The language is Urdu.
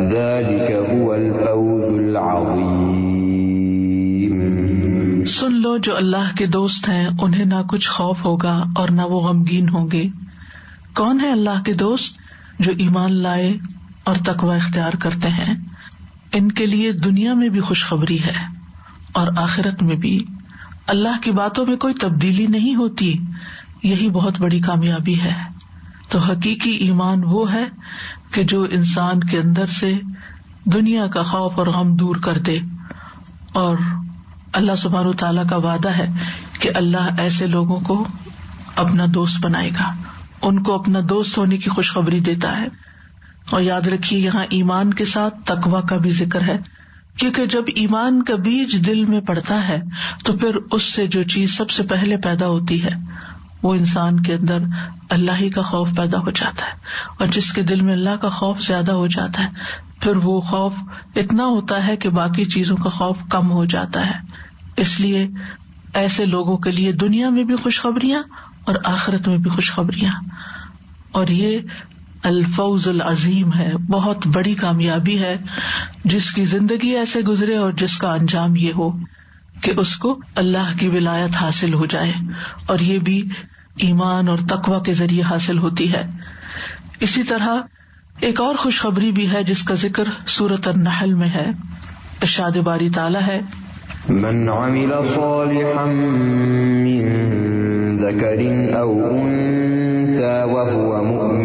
ذلك هو الفوز العظیم۔ سن لو جو اللہ کے دوست ہیں انہیں نہ کچھ خوف ہوگا اور نہ وہ غمگین ہوں گے۔ کون ہے اللہ کے دوست؟ جو ایمان لائے اور تقوی اختیار کرتے ہیں، ان کے لیے دنیا میں بھی خوشخبری ہے اور آخرت میں بھی۔ اللہ کی باتوں میں کوئی تبدیلی نہیں ہوتی، یہی بہت بڑی کامیابی ہے۔ تو حقیقی ایمان وہ ہے کہ جو انسان کے اندر سے دنیا کا خوف اور غم دور کر دے، اور اللہ سبحانہ وتعالیٰ کا وعدہ ہے کہ اللہ ایسے لوگوں کو اپنا دوست بنائے گا، ان کو اپنا دوست ہونے کی خوشخبری دیتا ہے۔ اور یاد رکھیے یہاں ایمان کے ساتھ تقویٰ کا بھی ذکر ہے، کیونکہ جب ایمان کا بیج دل میں پڑتا ہے تو پھر اس سے جو چیز سب سے پہلے پیدا ہوتی ہے وہ انسان کے اندر اللہ ہی کا خوف پیدا ہو جاتا ہے، اور جس کے دل میں اللہ کا خوف زیادہ ہو جاتا ہے پھر وہ خوف اتنا ہوتا ہے کہ باقی چیزوں کا خوف کم ہو جاتا ہے۔ اس لیے ایسے لوگوں کے لیے دنیا میں بھی خوشخبریاں اور آخرت میں بھی خوشخبریاں، اور یہ الفوز العظیم ہے، بہت بڑی کامیابی ہے جس کی زندگی ایسے گزرے اور جس کا انجام یہ ہو کہ اس کو اللہ کی ولایت حاصل ہو جائے، اور یہ بھی ایمان اور تقوی کے ذریعے حاصل ہوتی ہے۔ اسی طرح ایک اور خوشخبری بھی ہے جس کا ذکر سورۃ النحل میں ہے۔ ارشاد باری تعالیٰ ہے، من عمل صالحا من ذکر او انثى وهو مؤمن